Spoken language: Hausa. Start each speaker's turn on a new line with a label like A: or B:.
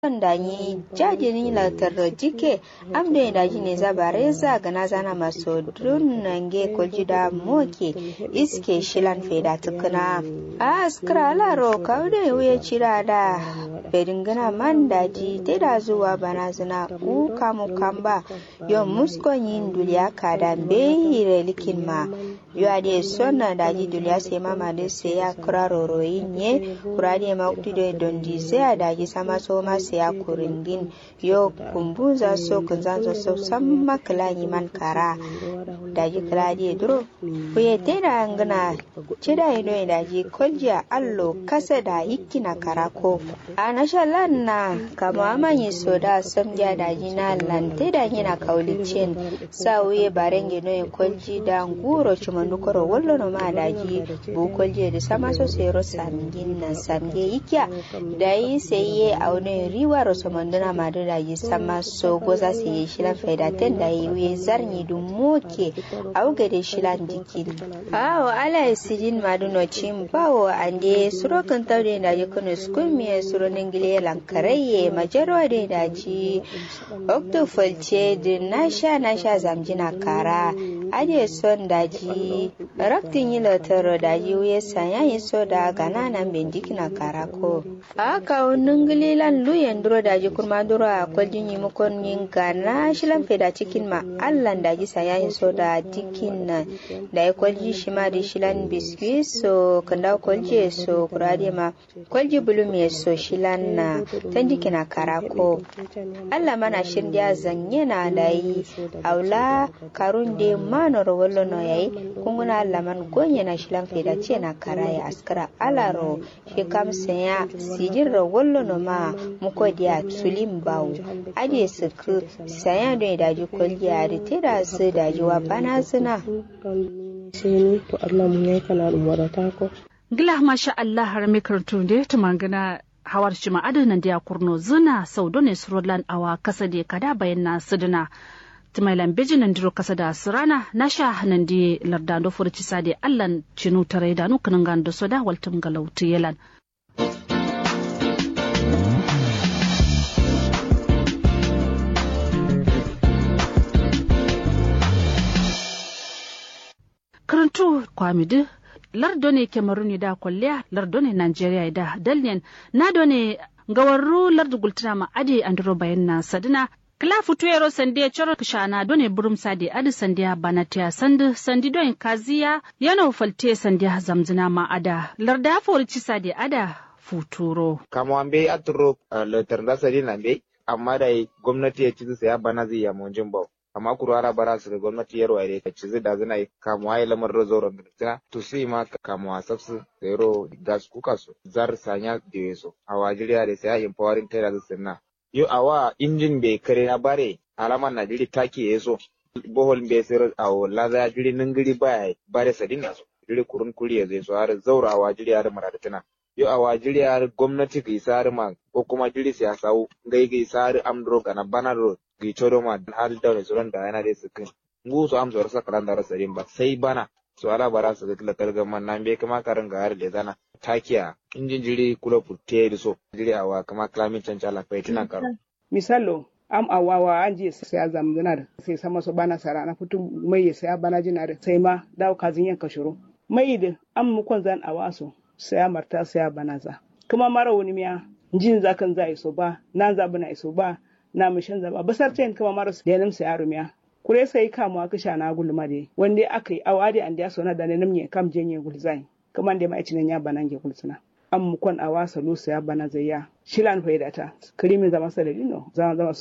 A: Danyi jajini la tarrojike amde da jine zabareza gana zana maso dunange koljida moke iske shilan feda tukuna askra la ro kaude wuye cira da bedingana man daji teda zuwa bana zina u kamu kamba yo muskon yin duliya kada be likin ma yo ade sonna daji duliya se mama de se ya kraroro yinye kurade ma uktido dondi se daji sama so ma ya kurindin yo kumbuza so kunzanzo so samma kalani man kara daji kaladi duro kuye teda ngana cida ido daji kolja allo kasa da ikkina karako anashalan na kama amanyi soda samja daji na lante da yana kaulicin sauye barenge no kolji da nguro chumandukoro wallo no ma daji bu kolje da sama so sero samgin nan samge ikya dai sai aune riwa rosomanduna madu da yi sama so goza su yi shilan faidaten da yi wuye zarni dun moke auga da shilan dikin awo ala sidin madu no cin bawo ande suro kan taude da yi kunu skumiye suro ningile lankaraye majaro da daji oktofalce da nasha zamjina kara ade son daji raktin yi lotaro daji wuye sanya yi so da gananan bindikina kara ko aka wunin gililan luyen duro daji kurma duro a kwaljin yi mukon yin gana shilan feda cikin ma allan daji sayayin so da dikin na da ya kwalji shi ma da shilan biskwi so kanda kwalji so kurade ma kwalji bulum ya so shilan na tan dikina karako allah mana shirya zanye na da yi aula karun de manor wallo no yayi kunguna allah man gonye na shilan feda ce na karaya askara alaro shi kamsanya sijin wallo no ma muko dia sulim bawo ade suku saya da daji kwalliya da tira su daji wa bana suna
B: sai to Allah mun yi kana umurata ko
C: gila masha Allah har me kartu da ta mangana hawar shi ma adanan da kurno zuna saudone surolan awa kasa da kada bayan suduna timailan bejinan diro kasa da surana nasha hanan da lardando furci sade Allah cinu tare da nukunan gando soda waltum galautu yelan karantu kwamidu lardone kemaruni da kwalliya lardone Najeriya da dalyen na done gawarru lardu gultuna ma ade andro bayan na sadina kala futuero sande choro kishana done burum sade adi sandiya banatia sandi don kaziya yana falte sandiya zamzina ma ada larda forci sade ada futuro
D: kamwambe atro letarda sadina be amma dai gwamnati ya ci ya bana zai ya monjin bawo amma kurara bara su gwamnati yarwa ne ta ci da zina kamuwa ya lamar razoron da tana to sai ma kamuwa sabsu zero gas kuka su zar sanya da yeso a wajiriya da sai empowering tera da sinna yo awa injin bai kare na bare alaman na jiri take yeso bohol bai sai a wala za jiri ningiri baya bare sadina so jiri kurun kuriya zai so har zaura a wajiriya da maradatina yo a wajiriya gwamnati ga isar ma ko kuma jiri siyasa gai ga isar amdro kana banaro gichoro ma hal da ne zuran da yana da sukin ngu so am zuwa sakaran da rasarin ba sai bana so ala bara su ga kalgar man nan be kuma karin ga har da zana takiya injin jiri kula putte da so jiri awa kuma klamin cancala kai tana karo
B: misalo am awawa an je sai azam dinar sai sama so bana sara na fitu mai sai bana jinar sai ma dawo kazin yanka shuru mai din am mu kon zan awaso sai marta sai bana za kuma mara wani miya jin zakan za iso ba nan za bana iso ba na mishin zaba basar tayin kama maras da namsa yaro miya kure sai kamuwa kisha na gulma de wanda akai awadi an da sona da namye kam jenye gulzai kaman da mai cinan ya banange gulsuna am mukon awasa lusa ya bana zayya shilan faidata krimin zama saladino zama